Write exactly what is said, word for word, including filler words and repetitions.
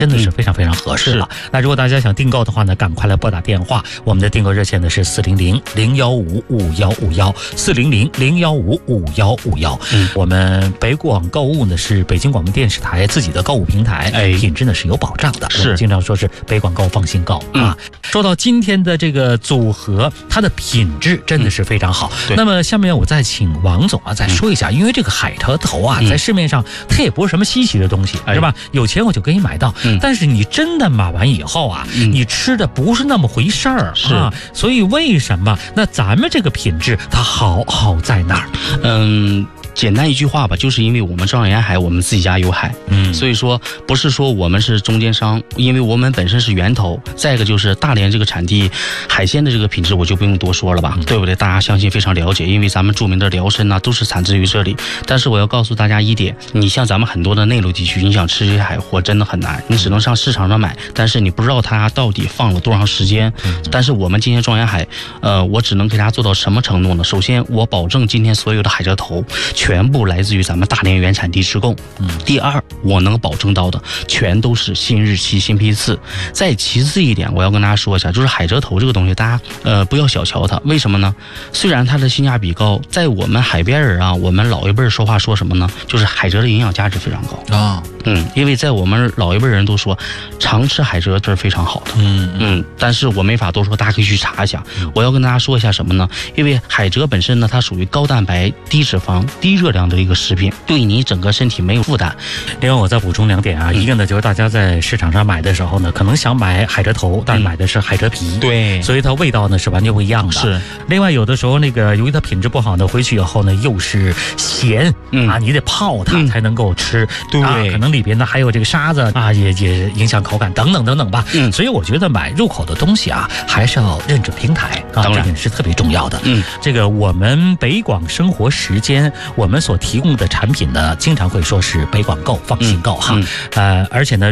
真的是非常非常合适了。嗯、那如果大家想订购的话呢，赶快来拨打电话，我们的订购热线呢是四零零零幺五五幺五幺四零零零幺五五幺五幺。嗯，我们北广购物呢是北京广播电视台自己的购物平台，哎，品质呢是有保障的。是，经常说是北广购放心购、嗯、啊。说到今天的这个组合，它的品质真的是非常好。嗯、那么下面我再请王总啊再说一下，嗯、因为这个海蜇头啊，在市面上它也不是什么稀奇的东西，嗯、是吧？有钱我就可以买到。嗯、但是你真的买完以后啊，嗯、你吃的不是那么回事儿，是啊。所以为什么那咱们这个品质它好好在哪儿？ 嗯。简单一句话吧，就是因为我们张沿海，我们自己家有海，嗯，所以说不是说我们是中间商，因为我们本身是源头。再一个就是大连这个产地海鲜的这个品质，我就不用多说了吧，嗯、对不对？大家相信非常了解，因为咱们著名的辽参呐、啊，都是产自于这里。但是我要告诉大家一点，你像咱们很多的内陆地区，你想吃这些海货真的很难，你只能上市场上买，但是你不知道它到底放了多长时间。嗯、但是我们今天张沿海，呃，我只能给大家做到什么程度呢？首先，我保证今天所有的海蜇头全部来自于咱们大连原产地直供。嗯，第二，我能保证到的全都是新日期、新批次。再其次一点，我要跟大家说一下，就是海蜇头这个东西，大家呃不要小瞧它。为什么呢？虽然它的性价比高，在我们海边人啊，我们老一辈说话说什么呢？就是海蜇的营养价值非常高啊。嗯，因为在我们老一辈人都说，常吃海蜇这是非常好的。嗯嗯，但是我没法多说，大家可以去查一下。我要跟大家说一下什么呢？因为海蜇本身呢，它属于高蛋白、低脂肪、低热量的一个食品，对你整个身体没有负担。 另外我再补充两点啊，嗯、一个呢就是大家在市场上买的时候呢，可能想买海蜇头，但是买的是海蜇皮，嗯、对，所以它味道呢是完全不一样的。是。另外有的时候那个由于它品质不好呢，回去以后呢又是咸、嗯、啊，你得泡它才能够吃，嗯、对、啊，可能里边呢还有这个沙子啊，也也影响口感等等等等吧。嗯，所以我觉得买入口的东西啊，还是要认准平台啊，这点是特别重要的。嗯，这个我们北广生活时间，我们所提供的产品呢，经常会说是北广购放心购哈，嗯嗯、呃，而且呢。